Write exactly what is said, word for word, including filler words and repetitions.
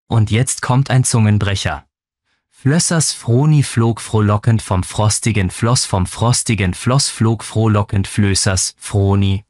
Und jetzt kommt ein Zungenbrecher. Flössers Froni flog frohlockend vom frostigen Floss, vom frostigen Floss flog frohlockend Flößers Froni